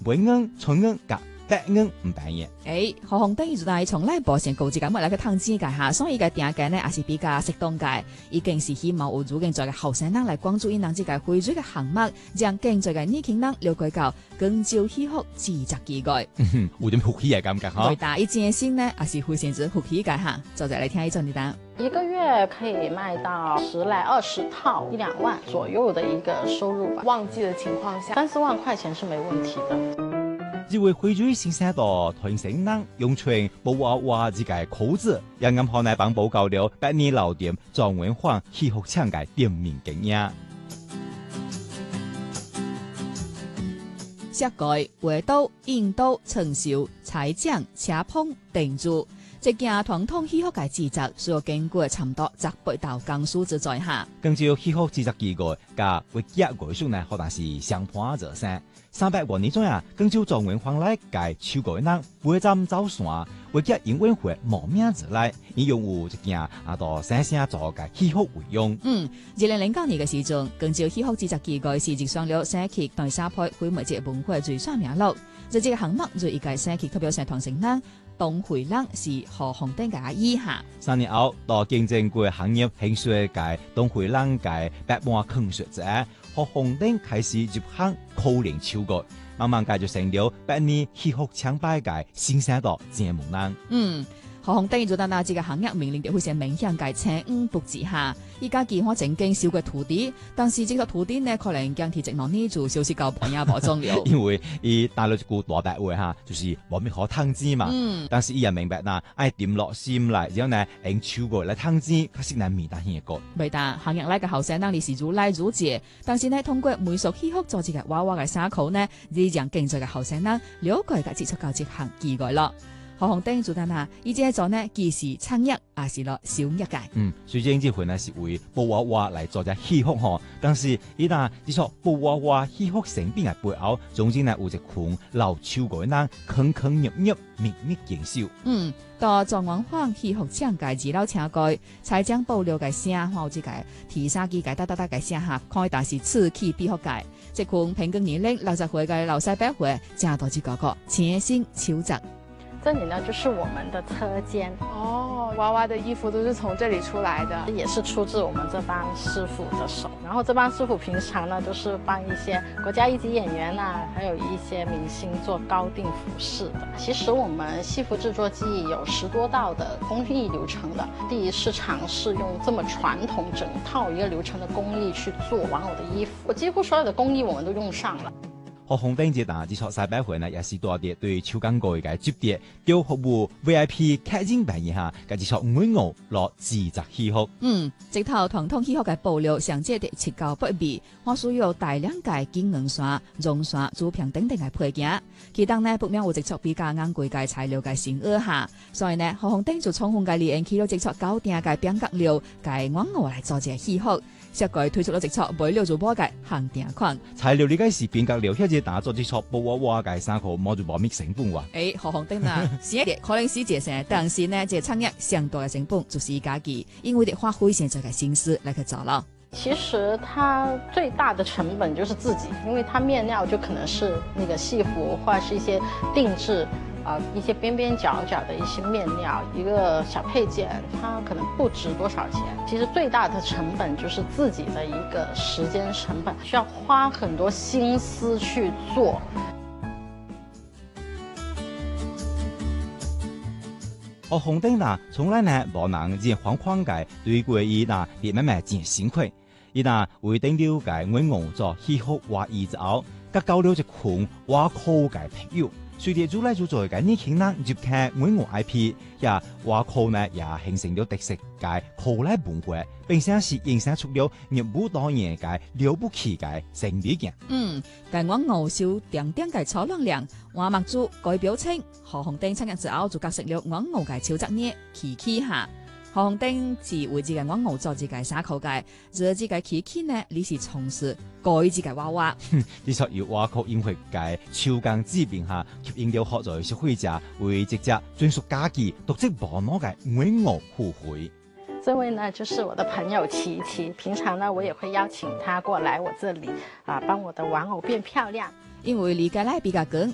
白銀、春銀甲白銀唔扮嘢。 何鴻登就係從來無先告知咁乜嚟嘅投資嘅嚇，所以嘅定價呢也是比較適當嘅，已經是希望有足夠在嘅後生人嚟關注因當之嘅匯水嘅項目，讓更多嘅年輕人了解到廣州戲曲自責機會。 有點福氣嘅感覺嚇。 對，但係這先呢也是非常之福氣嘅嚇，就嚟聽一陣啲單。 一個月可以賣到10來20套，1-2萬左右的一個收入吧。 旺季的情況下 ，3-4萬塊錢是沒問題的。 這位匯水先生到團成人用全布娃娃自己口子，也暗號來幫報告了百年老店莊文晃戲曲場嘅店面經驗。 設計、畫刀、印刀、成繡、裁漿、車棚、定鑄，這件傳統戲曲嘅製作需要經過差唔多100道工序之在下。 根據戲曲製作機構加會計藝術呢，可能是相伴着生。300多年中啊，根據莊文晃來介手工人會站走線，會計營運會冒名而來，以用有一件到生生做嘅戲曲為用。 2009年嘅時陣，根據戲曲製作機構是直上了社區同社會非物質文化最上名錄，這個項目就一屆社區代表社團成人董惠蘭是何鴻登嘅阿姨下。 3年後到競爭過行業興衰界董惠蘭界百萬坑學者。何鴻登開始入行考練超過，慢慢介就成了百年戲曲搶擺界新生代節目人。 何鴻登做到那這個行業命令就會成明顯嘅青五不之下，依家見我正經少個徒弟，但是這個徒弟呢可能將提職能呢做少少夠半也無中了。 因為伊大陸一句大白話哈，就是冇咩可通知嘛。但是伊人明白嗱，愛點落心來，然後呢用超過來通知，確實難免得險個。 未但行業內嘅後生當然是如來如姐，但是呢通過美術戲曲做這個娃娃嘅沙口呢，呢讓更多嘅後生人了解嘅接觸到這行機會咯。何鴻登做得嗱，依隻做呢既是創業，也是落小一屆。 雖然這回呢是為布娃娃來做隻戲曲嗬，但是依單只錯布娃娃戲曲成品嘅背後，總之呢有一群老超過人坑坑入入，秘密營銷。 到莊文晃戲曲場嘅二樓請過，才將爆料嘅聲或者嘅提沙機嘅得嘅聲下，開但是刺激比學界，即群平均年齡60歲嘅老細百歲，加多幾個潛心超值。 這裡呢就是我們的車間哦，娃娃的衣服都是從這裡出來的， 也是出自我們這幫師傅的手。然後這幫師傅平常呢都是幫一些國家一級演員啊，還有一些明星做高定服飾的。其實我們戲服製作技藝有10多道的工藝流程的，第一次嘗試用這麼傳統整套一個流程的工藝去做玩偶的衣服，我幾乎所有的工藝我們都用上了。 何鴻登這單只錯300回呢，也是多啲對超廣告嘅接觸，要服務 VIP 客人辦一下，嘅只錯每牛落自責戲曲。 直頭傳統戲曲嘅布料上借啲切膠不備，我需要大量嘅金銀線、絨線、竹片等等嘅配件。其當呢，不免有直錯比較昂貴嘅材料嘅先額下，所以呢，何鴻登就充分嘅利用起咗直錯高定嘅邊角料，嘅玩偶嚟做隻戲曲。設計推出咗直錯買料做波嘅限定款。 材料呢個是邊角料，或者打做直錯布娃娃嘅衫褲，冇做保密成本喎。 何鴻登啊，是一啲可能是節省，但是呢，這產業相對嘅成本就是家己，因為得花費現在嘅心思嚟去做咯。 其實它最大的成本就是自己，因為它面料就可能是那個戲服或者是一些定製。一些邊邊角角的一些面料，一個小配件，它可能不值多少錢。其實最大的成本就是自己的一個時間成本，需要花很多心思去做。 何鴻登嗱，從來呢冇能見框框嘅對過伊嗱別咩咩真辛苦，伊嗱會頂了嘅我我做戲曲話意之後，佢交了一群話靠嘅朋友。隨住做來做在嘅年輕人入看我 IP， 也話靠呢也形成了特色嘅靠來文化，並且是影響出了日本當年嘅了不起嘅成績嘅。 但我偶少點點嘅超能量，我默做改表情。何鴻登參加之後就格成了我偶嘅超職業奇下。何鴻登自為自嘅我偶做自嘅沙口界，做自嘅奇呢，你是從事改自嘅娃娃。 你說要挖礦音樂界超強之變下，吸引了學在消費者為直接專屬家己獨自網絡嘅我偶互惠。 這位呢就是我的朋友琪琪，平常呢我也會邀請他過來我這裡幫我的玩偶變漂亮。 因為理解來比較緊，